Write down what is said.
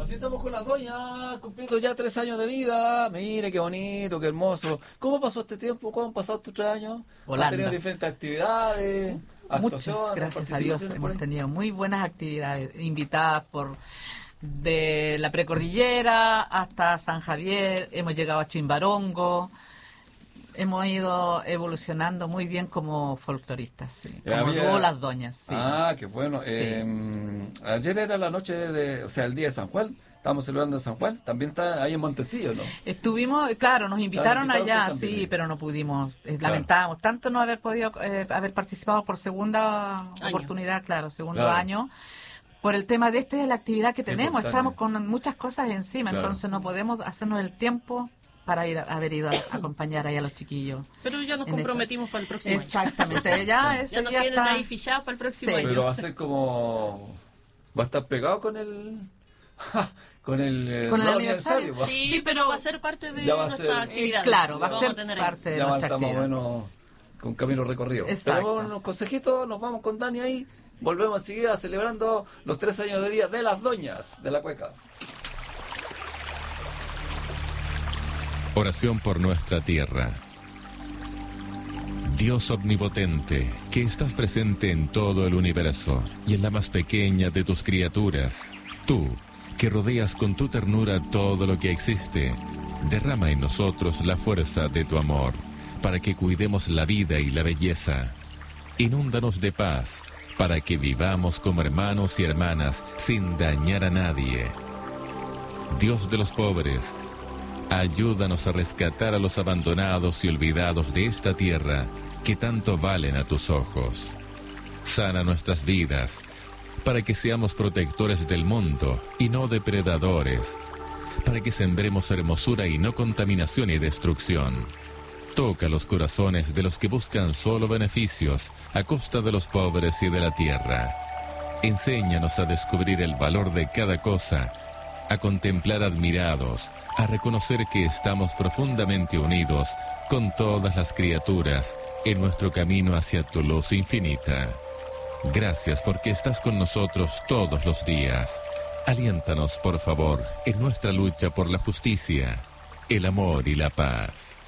Así estamos con las doñas, cumpliendo ya 3 años de vida. Mire, qué bonito, qué hermoso. ¿Cómo pasó este tiempo? ¿Cómo han pasado estos 3 años? Volando. ¿Han tenido diferentes actividades? Muchas, gracias a Dios, hemos tenido muy buenas actividades, invitadas de la precordillera hasta San Javier, hemos llegado a Chimbarongo, hemos ido evolucionando muy bien como folcloristas, sí, como dúo Las Doñas. Sí. Ah, qué bueno. Sí. Ayer era la noche o sea, el día de San Juan. Estábamos celebrando San Juan, también está ahí en Montecillo, ¿no? Estuvimos, claro, nos invitaron allá, también, sí, ¿eh? pero no pudimos, Claro. lamentábamos tanto no haber podido haber participado por segunda oportunidad, segundo año, por el tema de la actividad que tenemos, estamos con muchas cosas encima, entonces no podemos hacernos el tiempo para haber ido a acompañar ahí a los chiquillos. Pero ya nos comprometimos para el próximo año. Exactamente, ya nos tienen ahí fichados para el próximo año. Pero va a ser como... Va a estar pegado con el... con el aniversario. Sí, pero va a ser parte de nuestra actividad. Claro, va a ser parte de nuestra actividad. Ya estamos con camino recorrido. Exacto. Tenemos unos consejitos, nos vamos con Dani ahí. Volvemos enseguida celebrando los 3 años de vida de las doñas de la cueca. Oración por nuestra tierra. Dios omnipotente, que estás presente en todo el universo y en la más pequeña de tus criaturas, tú, que rodeas con tu ternura todo lo que existe, derrama en nosotros la fuerza de tu amor, para que cuidemos la vida y la belleza. Inúndanos de paz, para que vivamos como hermanos y hermanas sin dañar a nadie. Dios de los pobres, ayúdanos a rescatar a los abandonados y olvidados de esta tierra que tanto valen a tus ojos. Sana nuestras vidas, para que seamos protectores del mundo y no depredadores, para que sembremos hermosura y no contaminación y destrucción. Toca los corazones de los que buscan solo beneficios a costa de los pobres y de la tierra. Enséñanos a descubrir el valor de cada cosa, a contemplar admirados, a reconocer que estamos profundamente unidos con todas las criaturas en nuestro camino hacia tu luz infinita. Gracias porque estás con nosotros todos los días. Aliéntanos, por favor, en nuestra lucha por la justicia, el amor y la paz.